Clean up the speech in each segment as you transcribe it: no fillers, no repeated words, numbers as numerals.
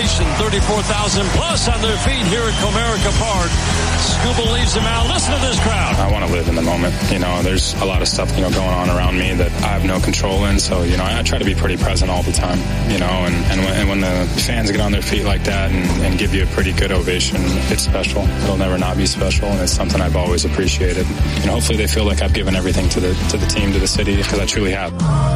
nation, 34,000 plus on their feet here at Comerica Park. Skubal leads them out. Listen to this crowd. I want to live in the moment. There's a lot of stuff, going on around me that I have no control in. So, I try to be pretty present all the time, and when the fans get on their feet like that and give you a pretty good ovation, it's special. It'll never not be special, and it's something I've always appreciated. Hopefully they feel like I've given everything to the team, to the city, because I truly have.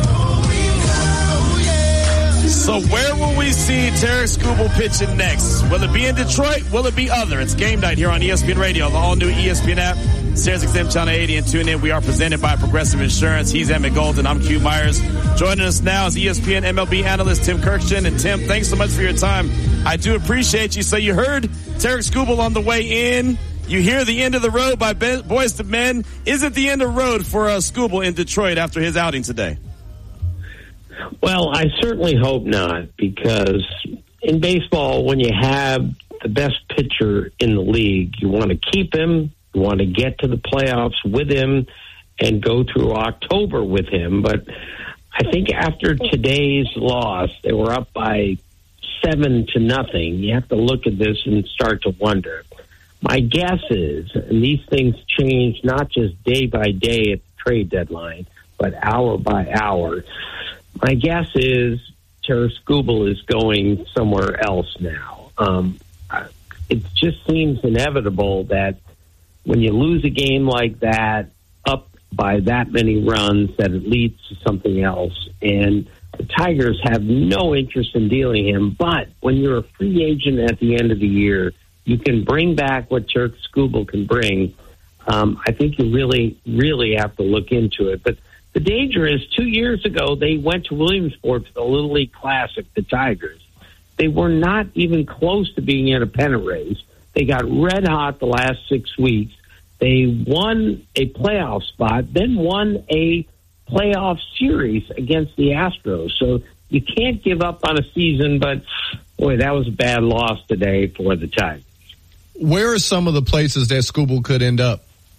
So where will we see Tarik Skubal pitching next? Will it be in Detroit? Will it be other? It's game night here on ESPN Radio, the all-new ESPN app, SiriusXM Channel 80, and tune in. We are presented by Progressive Insurance. He's Emmett Golden. I'm Q Myers. Joining us now is ESPN MLB analyst Tim Kirkshin. And Tim, thanks so much for your time. I do appreciate you. So you heard Tarik Skubal on the way in. You hear the end of the road by Boyz II Men. Is it the end of the road for Skubal in Detroit after his outing today? Well, I certainly hope not, because in baseball, when you have the best pitcher in the league, you want to keep him, you want to get to the playoffs with him, and go through October with him. But I think after today's loss, they were up by 7-0. You have to look at this and start to wonder. My guess is, and these things change not just day by day at the trade deadline, but hour by hour. My guess is Tarik Skubal is going somewhere else now. It just seems inevitable that when you lose a game like that, up by that many runs, that it leads to something else. And the Tigers have no interest in dealing him. But when you're a free agent at the end of the year, you can bring back what Tarik Skubal can bring. I think you really, really have to look into it. But the danger is 2 years ago, they went to Williamsport for the Little League Classic, the Tigers. They were not even close to being in a pennant race. They got red hot the last 6 weeks. They won a playoff spot, then won a playoff series against the Astros. So you can't give up on a season, but, boy, that was a bad loss today for the Tigers. Where are some of the places that Skubal could end up?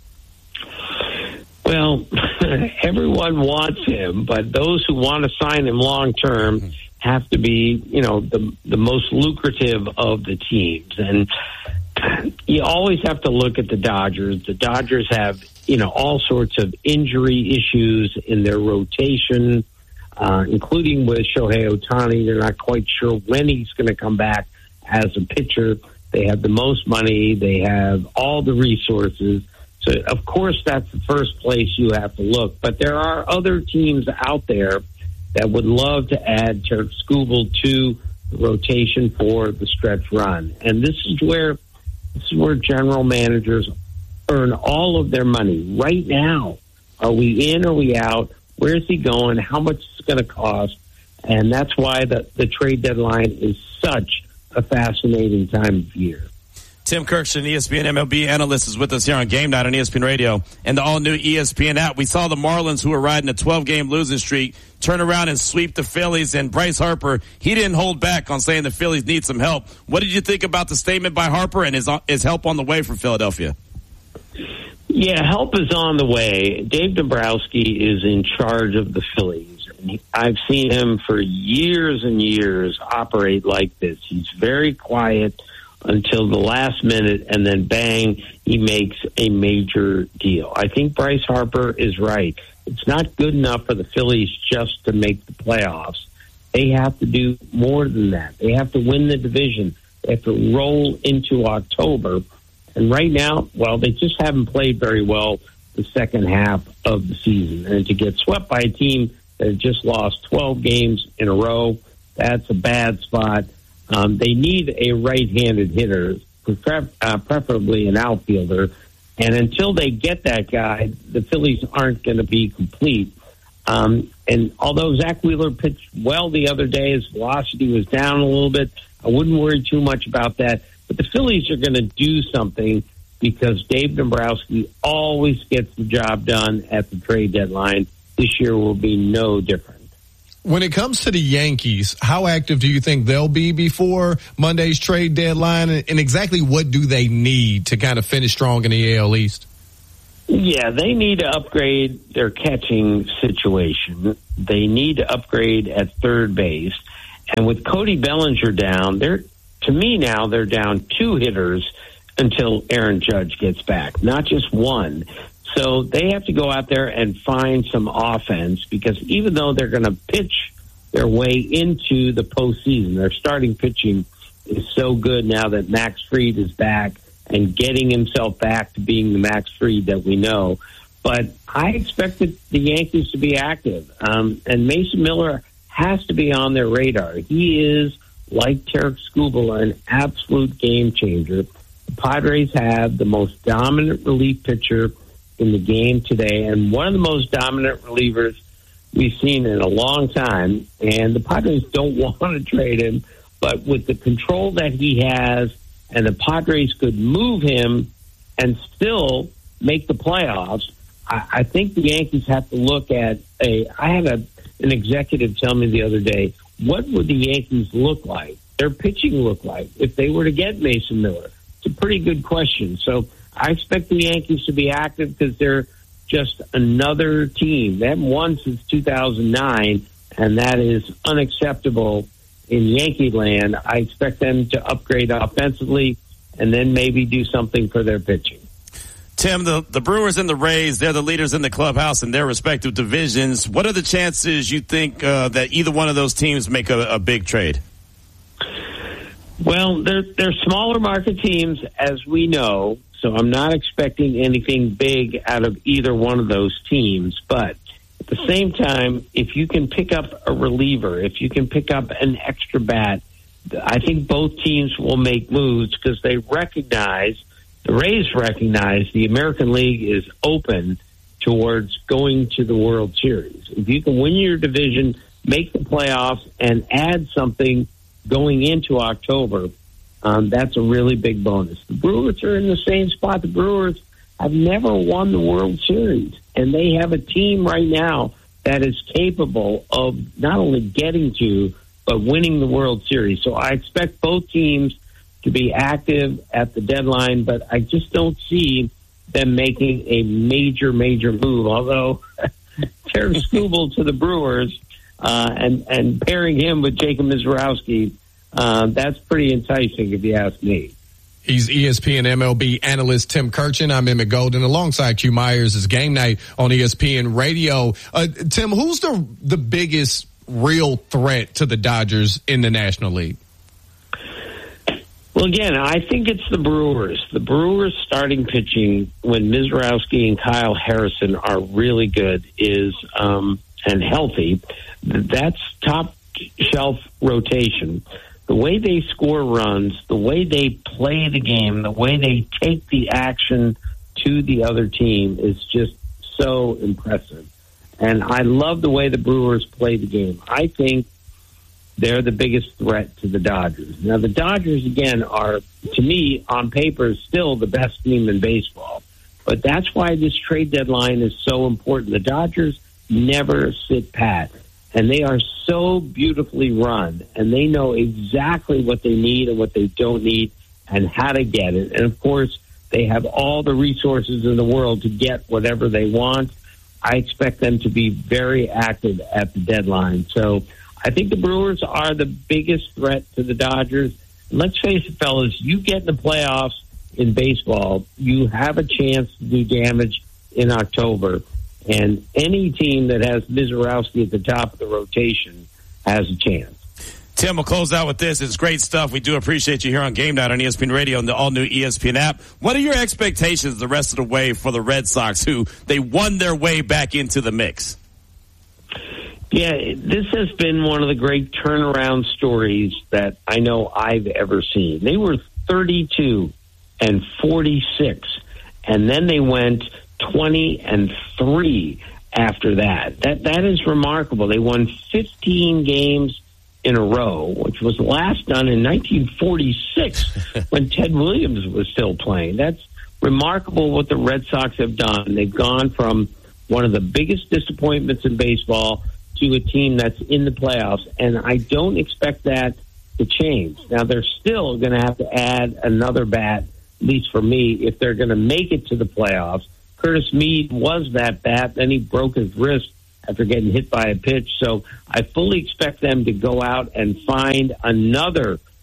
Well, everyone wants him, but those who want to sign him long-term have to be, the most lucrative of the teams. And you always have to look at the Dodgers. The Dodgers have, all sorts of injury issues in their rotation, including with Shohei Ohtani. They're not quite sure when he's going to come back as a pitcher. They have the most money. They have all the resources. So, of course, that's the first place you have to look. But there are other teams out there that would love to add Tarik Skubal to the rotation for the stretch run. And this is where general managers earn all of their money. Right now, are we in or are we out? Where is he going? How much is it going to cost? And that's why the trade deadline is such a fascinating time of year. Tim Kirkshin, ESPN MLB analyst, is with us here on Game Night on ESPN Radio and the all-new ESPN app. We saw the Marlins, who were riding a 12-game losing streak, turn around and sweep the Phillies. And Bryce Harper, he didn't hold back on saying the Phillies need some help. What did you think about the statement by Harper, and is help on the way for Philadelphia? Yeah, help is on the way. Dave Dombrowski is in charge of the Phillies. I've seen him for years and years operate like this. He's very quiet until the last minute, and then bang, he makes a major deal. I think Bryce Harper is right. It's not good enough for the Phillies just to make the playoffs. They have to do more than that. They have to win the division. They have to roll into October. And right now, well, they just haven't played very well the second half of the season. And to get swept by a team that had just lost 12 games in a row, that's a bad spot. They need a right-handed hitter, preferably an outfielder. And until they get that guy, the Phillies aren't going to be complete. And although Zach Wheeler pitched well the other day, his velocity was down a little bit. I wouldn't worry too much about that. But the Phillies are going to do something because Dave Dombrowski always gets the job done at the trade deadline. This year will be no different. When it comes to the Yankees, how active do you think they'll be before Monday's trade deadline? And exactly what do they need to kind of finish strong in the AL East? Yeah, they need to upgrade their catching situation. They need to upgrade at third base. And with Cody Bellinger down, they're to me now they're down 2 hitters until Aaron Judge gets back, not just one. So they have to go out there and find some offense, because even though they're going to pitch their way into the postseason, their starting pitching is so good now that Max Fried is back and getting himself back to being the Max Fried that we know. But I expected the Yankees to be active, and Mason Miller has to be on their radar. He is, like Tarik Skubal, an absolute game changer. The Padres have the most dominant relief pitcher in the game today, and one of the most dominant relievers we've seen in a long time. And the Padres don't want to trade him, but with the control that he has, and the Padres could move him and still make the playoffs, I think the Yankees have to look at I had an executive tell me the other day, what would the Yankees look like, their pitching look like, if they were to get Mason Miller? It's a pretty good question. So I expect the Yankees to be active, because they're just another team. They haven't won since 2009, and that is unacceptable in Yankee land. I expect them to upgrade offensively and then maybe do something for their pitching. Tim, the Brewers and the Rays, they're the leaders in the clubhouse in their respective divisions. What are the chances you think that either one of those teams make a big trade? Well, they're smaller market teams, as we know, so I'm not expecting anything big out of either one of those teams. But at the same time, if you can pick up a reliever, if you can pick up an extra bat, I think both teams will make moves, because they recognize, the Rays recognize, the American League is open towards going to the World Series. If you can win your division, make the playoffs, and add something going into October, that's a really big bonus. The Brewers are in the same spot. The Brewers have never won the World Series, and they have a team right now that is capable of not only getting to, but winning the World Series. So I expect both teams to be active at the deadline, but I just don't see them making a major move, although Tarik Skubal to the Brewers and pairing him with Jacob Misiorowski, that's pretty enticing if you ask me. He's ESPN MLB analyst Tim Kurkjian. I'm Emmett Golden alongside Q Myers. It's Game Night on ESPN Radio. Tim, who's the biggest real threat to the Dodgers in the National League? Well, again, I think it's the Brewers. The Brewers starting pitching, when Misiorowski and Kyle Harrison are really good, and healthy, that's top shelf rotation. The way they score runs, the way they play the game, the way they take the action to the other team is just so impressive. And I love the way the Brewers play the game. I think they're the biggest threat to the Dodgers. Now, the Dodgers, again, are, to me, on paper, still the best team in baseball. But that's why this trade deadline is so important. The Dodgers never sit pat, and they are so beautifully run, and they know exactly what they need and what they don't need and how to get it. And, of course, they have all the resources in the world to get whatever they want. I expect them to be very active at the deadline. So I think the Brewers are the biggest threat to the Dodgers. And let's face it, fellas, you get in the playoffs in baseball, you have a chance to do damage in October. And any team that has Misiorowski at the top of the rotation has a chance. Tim, we'll close out with this. It's great stuff. We do appreciate you here on Game Night on ESPN Radio and the all-new ESPN app. What are your expectations the rest of the way for the Red Sox, who they won their way back into the mix? Yeah, this has been one of the great turnaround stories that I know I've ever seen. They were 32-46, and then they went 20-3 after that. That is remarkable. They won 15 games in a row, which was last done in 1946 when Ted Williams was still playing. That's remarkable what the Red Sox have done. They've gone from one of the biggest disappointments in baseball to a team that's in the playoffs, and I don't expect that to change. Now, they're still going to have to add another bat, at least for me, if they're going to make it to the playoffs. Curtis Mead was that bat, then he broke his wrist after getting hit by a pitch. So I fully expect them to go out and find another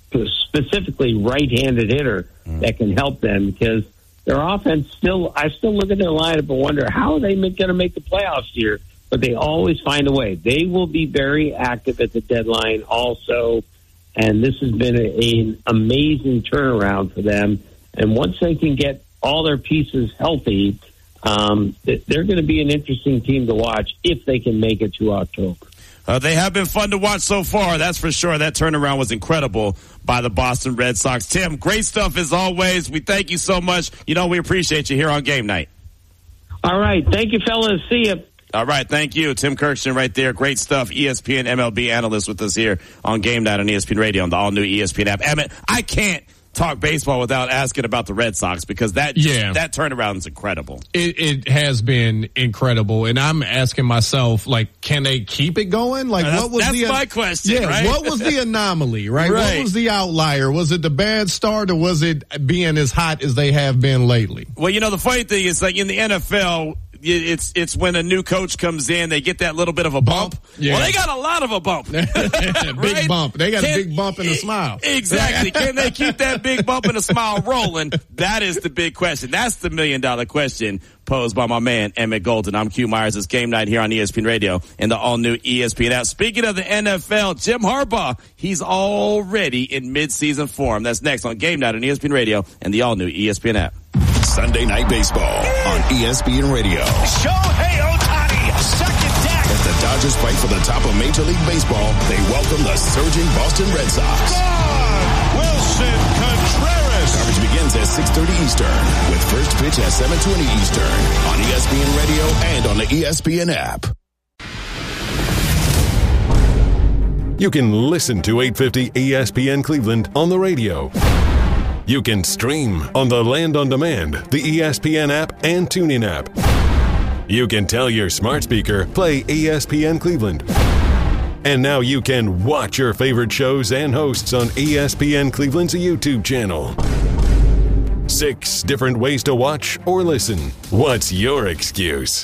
specifically right-handed hitter that can help them, because their offense I still look at their lineup and wonder, how are they going to make the playoffs here? But they always find a way. They will be very active at the deadline also, and this has been an amazing turnaround for them. And once they can get all their pieces healthy, they're going to be an interesting team to watch if they can make it to October. They have been fun to watch so far, that's for sure. That turnaround was incredible by the Boston Red Sox. Tim, great stuff as always. We thank you so much. We appreciate you here on Game Night. All right. Thank you, fellas. See you. All right. Thank you. Tim Kirkshin right there. Great stuff. ESPN MLB analyst with us here on Game Night on ESPN Radio on the all-new ESPN app. Emmett, I can't talk baseball without asking about the Red Sox, because that turnaround is incredible. It has been incredible, and I'm asking myself, can they keep it going? What was my question? Right? What was the anomaly? Right? What was the outlier? Was it the bad start, or was it being as hot as they have been lately? Well, the funny thing is, in the NFL, it's when a new coach comes in, they get that little bit of a bump. Yeah. Well, they got a lot of a bump. Big bump. They got a big bump and a smile. Exactly. Can they keep that big bump and a smile rolling? That is the big question. That's the $1 million question posed by my man, Emmett Golden. I'm Q Myers. It's Game Night here on ESPN Radio and the all-new ESPN app. Speaking of the NFL, Jim Harbaugh, he's already in mid-season form. That's next on Game Night on ESPN Radio and the all-new ESPN app. Sunday Night Baseball on ESPN Radio. Shohei Ohtani, second deck. As the Dodgers fight for the top of Major League Baseball, they welcome the surging Boston Red Sox. Wilson Contreras. Coverage begins at 6:30 Eastern with first pitch at 7:20 Eastern on ESPN Radio and on the ESPN app. You can listen to 850 ESPN Cleveland on the radio. You can stream on the Land on Demand, the ESPN app, and TuneIn app. You can tell your smart speaker, play ESPN Cleveland. And now you can watch your favorite shows and hosts on ESPN Cleveland's YouTube channel. 6 different ways to watch or listen. What's your excuse?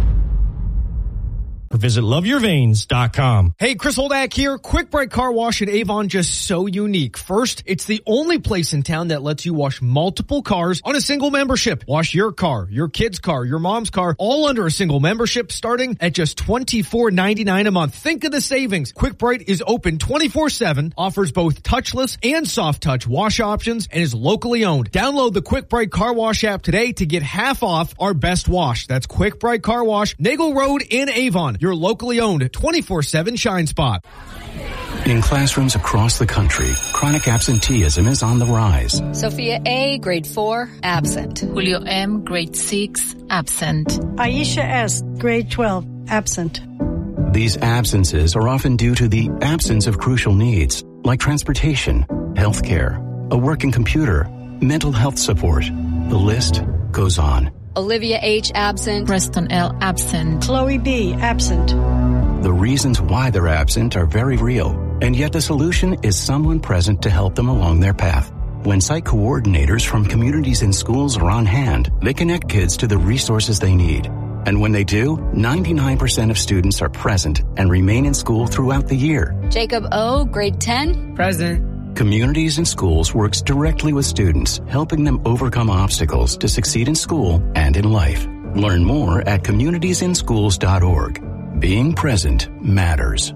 Visit loveyourveins.com. Hey, Chris Holdak here. Quick Bright Car Wash at Avon, just so unique. First, it's the only place in town that lets you wash multiple cars on a single membership. Wash your car, your kid's car, your mom's car, all under a single membership, starting at just $24.99 a month. Think of the savings. Quick Bright is open 24/7, offers both touchless and soft touch wash options, and is locally owned. Download the Quick Bright Car Wash app today to get half off our best wash. That's Quick Bright Car Wash, Nagel Road in Avon. Your locally owned 24/7 Shine Spot. In classrooms across the country, chronic absenteeism is on the rise. Sophia A., grade 4, absent. Julio M., grade 6, absent. Aisha S., grade 12, absent. These absences are often due to the absence of crucial needs, like transportation, healthcare, a working computer, mental health support. The list goes on. Olivia H. absent. Preston L. absent. Chloe B. absent. The reasons why they're absent are very real, and yet the solution is someone present to help them along their path. When site coordinators from communities and schools are on hand, they connect kids to the resources they need. And when they do, 99% of students are present and remain in school throughout the year. Jacob O., grade 10. Present. Communities and Schools works directly with students, helping them overcome obstacles to succeed in school and in life. Learn more at communitiesinschools.org. Being present matters.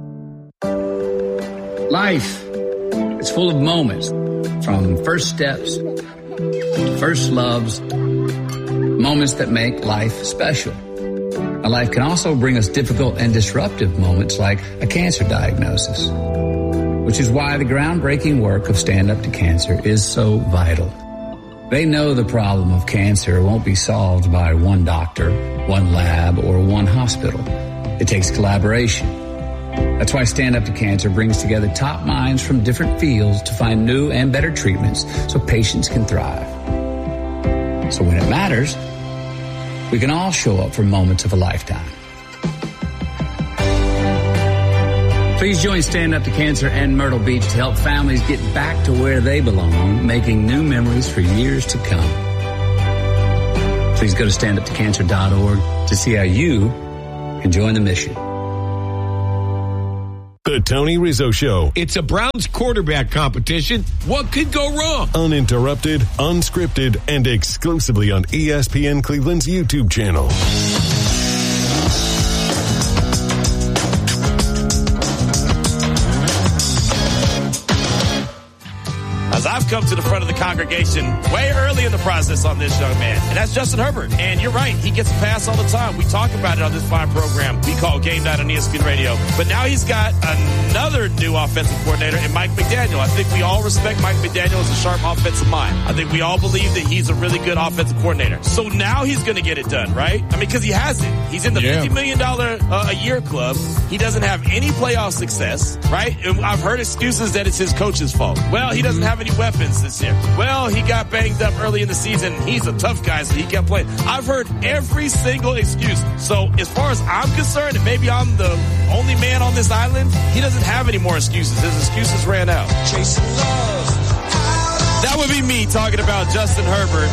Life, it's full of moments, from first steps to first loves, moments that make life special. Now, life can also bring us difficult and disruptive moments like a cancer diagnosis, which is why the groundbreaking work of Stand Up to Cancer is so vital. They know the problem of cancer won't be solved by one doctor, one lab, or one hospital. It takes collaboration. That's why Stand Up to Cancer brings together top minds from different fields to find new and better treatments so patients can thrive. So when it matters, we can all show up for moments of a lifetime. Please join Stand Up to Cancer and Myrtle Beach to help families get back to where they belong, making new memories for years to come. Please go to standuptocancer.org to see how you can join the mission. The The Tony Rizzo Show. It's a Browns quarterback competition. What could go wrong? Uninterrupted, unscripted, and exclusively on ESPN Cleveland's YouTube channel. As I've come to the front of the congregation way early in the process on this young man, and that's Justin Herbert. And you're right, he gets a pass all the time. We talk about it on this fine program we call Game Night on ESPN Radio. But now he's got another new offensive coordinator in Mike McDaniel. I think we all respect Mike McDaniel as a sharp offensive mind. I think we all believe that he's a really good offensive coordinator. So now he's going to get it done, right? I mean, because he has it. He's in the $50 million a year club. He doesn't have any playoff success, right? And I've heard excuses that it's his coach's fault. Well, he doesn't have any weapons this year. Well, he got banged up early in the season. He's a tough guy, so he kept playing. I've heard every single excuse. So as far as I'm concerned, and maybe I'm the only man on this island, he doesn't have any more excuses. His excuses ran out. Chasing love. That would be me talking about Justin Herbert,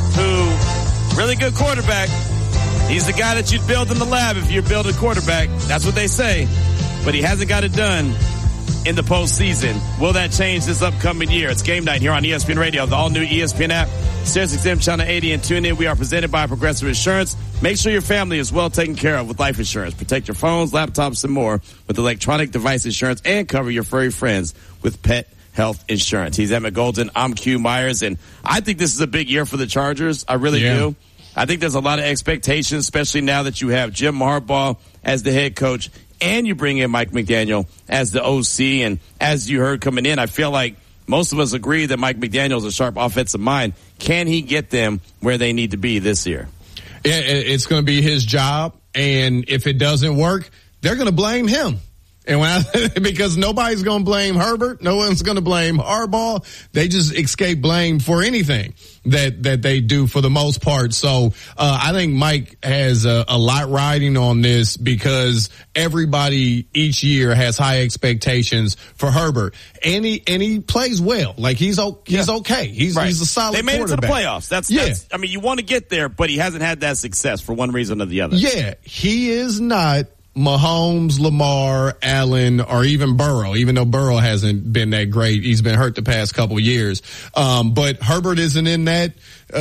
who, really good quarterback. He's the guy that you'd build in the lab if you're building a quarterback. That's what they say. But he hasn't got it done in the postseason. Will that change this upcoming year? It's Game Night here on ESPN Radio, the all-new ESPN app, SiriusXM Channel 80, and tune in. We are presented by Progressive Insurance. Make sure your family is well taken care of with life insurance. Protect your phones, laptops, and more with electronic device insurance, and cover your furry friends with pet health insurance. He's Emmett Golden. I'm Q Myers, and I think this is a big year for the Chargers. I really do. I think there's a lot of expectations, especially now that you have Jim Harbaugh as the head coach and you bring in Mike McDaniel as the OC. And as you heard coming in, I feel like most of us agree that Mike McDaniel is a sharp offensive mind. Can he get them where they need to be this year? Yeah, it's going to be his job. And if it doesn't work, they're going to blame him. And because nobody's going to blame Herbert, no one's going to blame Harbaugh. They just escape blame for anything that they do for the most part. So I think Mike has a lot riding on this because everybody each year has high expectations for Herbert, and he plays well. Like he's okay. He's a solid. They made it to the playoffs. That's I mean, you want to get there, but he hasn't had that success for one reason or the other. Yeah, he is not Mahomes, Lamar, Allen, or even Burrow, even though Burrow hasn't been that great. He's been hurt the past couple of years. But Herbert isn't in that,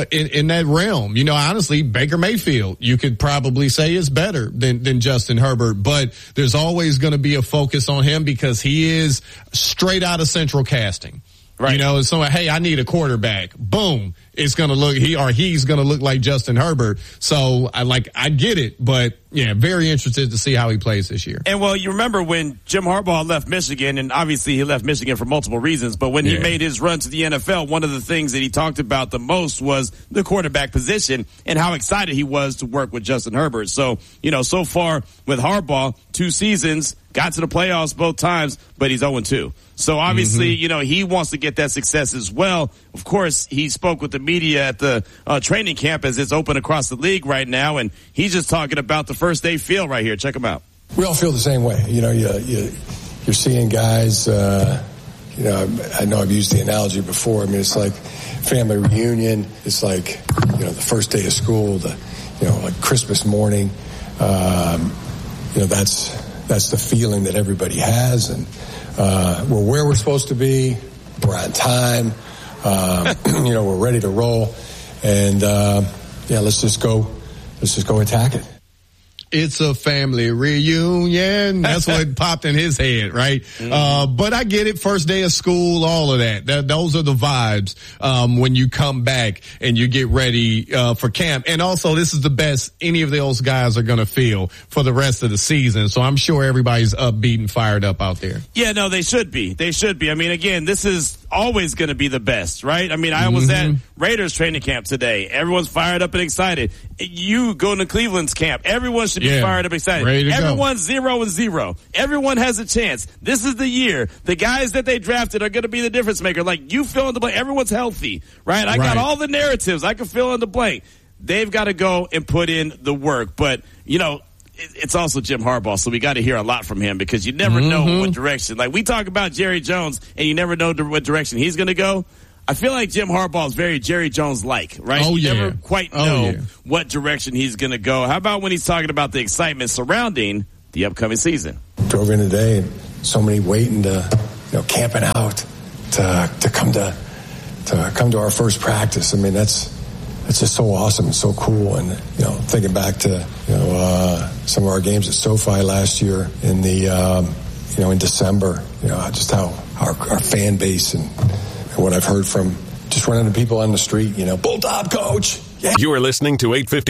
in that realm. You know, honestly, Baker Mayfield, you could probably say is better than Justin Herbert, but there's always going to be a focus on him because he is straight out of central casting. Right. You know, so, hey, I need a quarterback. Boom. It's going to look, he's going to look like Justin Herbert. So I get it, but yeah, very interested to see how he plays this year. And well, you remember when Jim Harbaugh left Michigan, and obviously he left Michigan for multiple reasons, but when he made his run to the NFL, one of the things that he talked about the most was the quarterback position and how excited he was to work with Justin Herbert. So, you know, so far with Harbaugh, 2 seasons, got to the playoffs both times, but he's 0-2. So obviously, you know, he wants to get that success as well. Of course, he spoke with the media at the training camp as it's open across the league right now, and he's just talking about the first day feel right here. Check him out. We all feel the same way. You know, you're seeing guys, you know I've used the analogy before. I mean, it's like family reunion. It's like, you know, the first day of school, like Christmas morning. You know, that's the feeling that everybody has, and we're where we're supposed to be. We're on time. You know, we're ready to roll, and let's just go attack it. It's a family reunion. That's what popped in his head, right? But I get it. First day of school, all of that. Those are the vibes when you come back and you get ready for camp. And also, this is the best any of those guys are going to feel for the rest of the season. So I'm sure everybody's upbeat and fired up out there. Yeah, no, they should be. They should be. I mean, again, this is always going to be the best, right? I mean, I was at Raiders training camp today. Everyone's fired up and excited. You go to Cleveland's camp. Everyone should be fired up and excited. Everyone's 0-0. Everyone has a chance. This is the year. The guys that they drafted are going to be the difference maker. Like, you fill in the blank. Everyone's healthy, right? I got all the narratives. I can fill in the blank. They've got to go and put in the work. But, you know, it's also Jim Harbaugh, so we got to hear a lot from him because you never know what direction. Like, we talk about Jerry Jones, and you never know what direction he's going to go. I feel like Jim Harbaugh is very Jerry Jones-like, right? You never quite know what direction he's going to go. How about when he's talking about the excitement surrounding the upcoming season? Drove in today and so many waiting camping out to come to our first practice. I mean, that's just so awesome and so cool. And thinking back to some of our games at SoFi last year in the in December, just how our fan base and what I've heard from just running into people on the street, Bull Top, coach. Yeah. You are listening to 850